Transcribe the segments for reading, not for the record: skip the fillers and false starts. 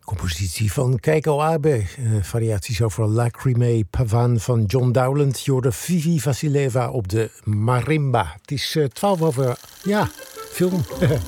Compositie van Keiko Abe. Variaties over Lacrimae Pavan van John Dowland. Je hoorde Vivi Vasileva op de marimba. Het is 12 over... Ja, film.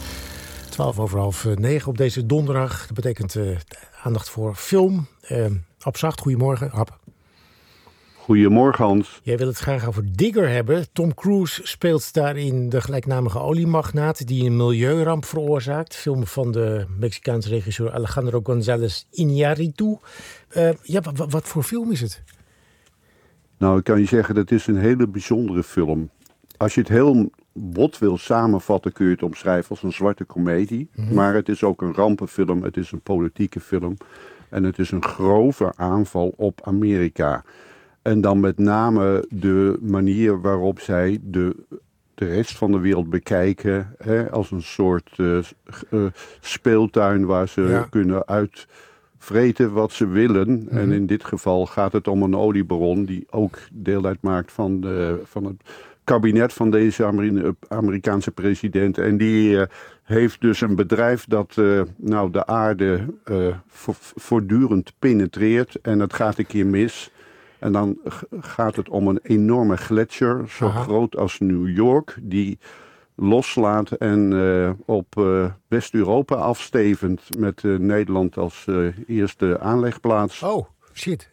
9:12 op deze donderdag. Dat betekent aandacht voor film. Ab Zacht, goedemorgen. Ab. Goedemorgen, Hans. Jij wil het graag over Digger hebben. Tom Cruise speelt daarin de gelijknamige oliemagnaat die een milieuramp veroorzaakt. Film van de Mexicaanse regisseur Alejandro González Iñárritu. Wat voor film is het? Nou, ik kan je zeggen, dat is een hele bijzondere film. Als je het heel bot wil samenvatten, kun je het omschrijven als een zwarte komedie. Mm-hmm. Maar het is ook een rampenfilm, het is een politieke film. En het is een grove aanval op Amerika. En dan met name de manier waarop zij de rest van de wereld bekijken. Als een soort speeltuin waar ze kunnen uitvreten wat ze willen. Mm-hmm. En in dit geval gaat het om een oliebaron die ook deel uitmaakt van het kabinet van deze Amerikaanse president. En die heeft dus een bedrijf dat de aarde voortdurend penetreert. En het gaat een keer mis. En dan gaat het om een enorme gletsjer, zo groot als New York, die loslaat en op West-Europa afstevend met Nederland als eerste aanlegplaats. Oh, shit.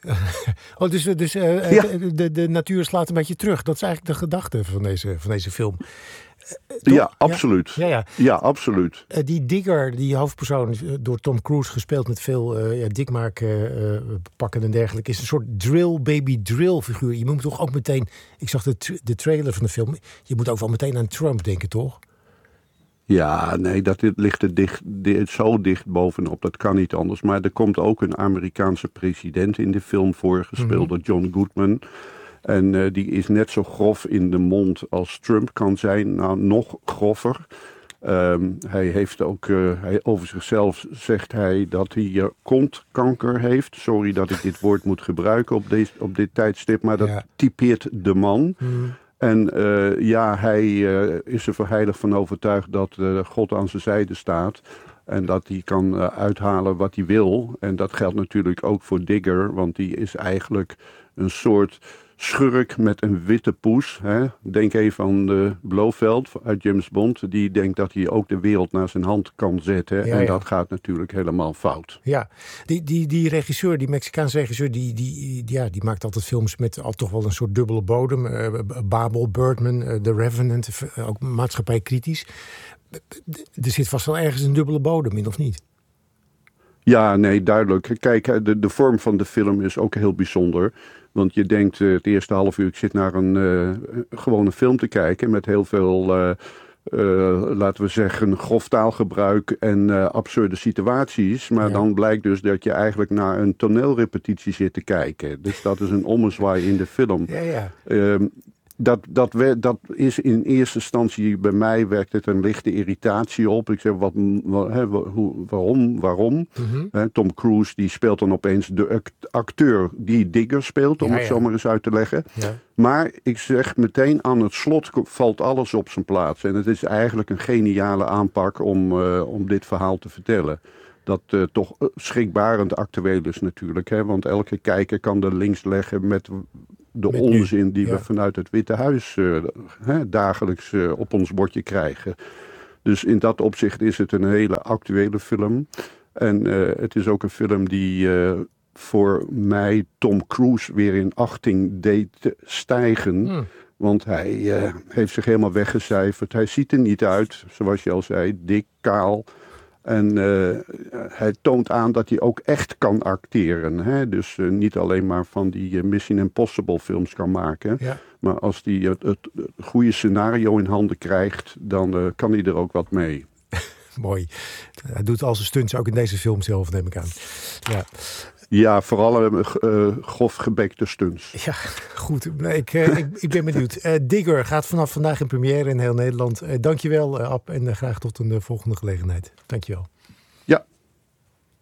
De natuur slaat een beetje terug. Dat is eigenlijk de gedachte van deze film. Ja, absoluut. Ja, absoluut. Die Digger, die hoofdpersoon, door Tom Cruise gespeeld met veel dikmaakpakken en dergelijke, is een soort baby drill figuur. Je moet toch ook meteen, ik zag de trailer van de film, je moet ook wel meteen aan Trump denken, toch? Ja, nee, dat ligt er zo dicht bovenop. Dat kan niet anders. Maar er komt ook een Amerikaanse president in de film voor, gespeeld door John Goodman. En die is net zo grof in de mond als Trump kan zijn. Nou, nog groffer. Hij heeft ook, over zichzelf zegt hij dat hij kontkanker heeft. Sorry dat ik dit woord moet gebruiken op dit tijdstip, maar dat typeert de man. En hij is er heilig van overtuigd dat God aan zijn zijde staat. En dat hij kan uithalen wat hij wil. En dat geldt natuurlijk ook voor Digger, want die is eigenlijk een soort schurk met een witte poes. Hè? Denk even aan Blofeld uit James Bond. Die denkt dat hij ook de wereld naar zijn hand kan zetten. Ja, en dat gaat natuurlijk helemaal fout. Ja, die regisseur, die Mexicaanse regisseur, die maakt altijd films met toch wel een soort dubbele bodem. Babel, Birdman, The Revenant, ook maatschappijkritisch. Er zit vast wel ergens een dubbele bodem in, of niet? Ja, nee, duidelijk. Kijk, de vorm van de film is ook heel bijzonder. Want je denkt het eerste half uur, ik zit naar een gewone film te kijken met heel veel, laten we zeggen, grof taalgebruik en absurde situaties. Maar dan blijkt dus dat je eigenlijk naar een toneelrepetitie zit te kijken. Dus dat is een ommezwaai in de film. Ja. Dat is in eerste instantie, bij mij werkt het een lichte irritatie op. Ik zeg, waarom? Mm-hmm. Tom Cruise die speelt dan opeens de acteur die Digger speelt, om het zo maar eens uit te leggen. Ja. Maar ik zeg meteen, aan het slot valt alles op zijn plaats. En het is eigenlijk een geniale aanpak om dit verhaal te vertellen. Dat toch schrikbarend actueel is natuurlijk. Hè? Want elke kijker kan er links leggen met de onzin die we vanuit het Witte Huis dagelijks op ons bordje krijgen. Dus in dat opzicht is het een hele actuele film. En het is ook een film die voor mij Tom Cruise weer in achting deed stijgen. Want hij heeft zich helemaal weggecijferd. Hij ziet er niet uit, zoals je al zei, dik, kaal. En hij toont aan dat hij ook echt kan acteren. Hè? Dus niet alleen maar van die Mission Impossible films kan maken. Ja. Maar als hij het goede scenario in handen krijgt, dan kan hij er ook wat mee. Mooi. Hij doet al zijn stunts ook in deze film zelf, neem ik aan. Ja. Ja, vooral grof gebekte stunts. Ja, goed. Ik ben benieuwd. Digger gaat vanaf vandaag in première in heel Nederland. Dankjewel, Ab. En graag tot een volgende gelegenheid. Dankjewel.